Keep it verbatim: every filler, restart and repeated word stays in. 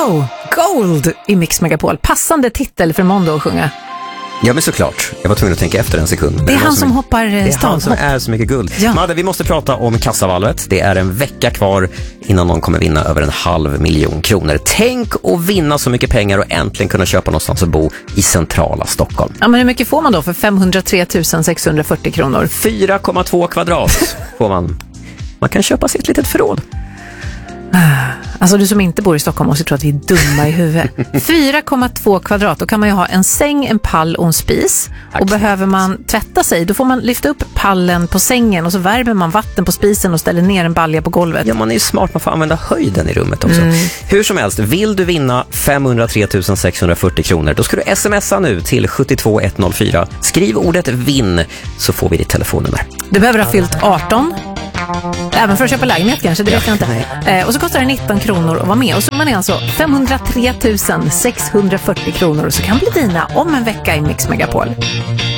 Wow, Gold i Mix Megapol. Passande titel för Mondo att sjunga. Ja, men såklart. Jag var tvungen att tänka efter en sekund. Det är han som mycket, hoppar Det är han som är så mycket guld. Ja. Madde, vi måste prata om kassavalvet. Det är en vecka kvar innan någon kommer vinna över en halv miljon kronor. Tänk att vinna så mycket pengar och äntligen kunna köpa någonstans att bo i centrala Stockholm. Ja, men hur mycket får man då för femhundratre tusen sexhundrafyrtio kronor? fyra komma två kvadrat får man. Man kan köpa sig ett litet förråd. Alltså du som inte bor i Stockholm måste tro att vi är dumma i huvudet. fyra komma två kvadrat, då kan man ju ha en säng, en pall och en spis. Tack. Och behöver man tvätta sig, då får man lyfta upp pallen på sängen och så värmer man vatten på spisen och ställer ner en balja på golvet. Ja, man är ju smart, man får använda höjden i rummet också. Mm. Hur som helst, vill du vinna femhundratre tusen sexhundrafyrtio kronor, då ska du smsa nu till sju två ett noll fyra. Skriv ordet vinn så får vi ditt telefonnummer. Du behöver ha fyllt arton. Även för att köpa lägenhet kanske, det vet jag inte. Eh, och så kostar det nitton kronor att vara med. Och så man är alltså femhundratre tusen sexhundrafyrtio kronor och så kan bli dina om en vecka i Mix Megapol.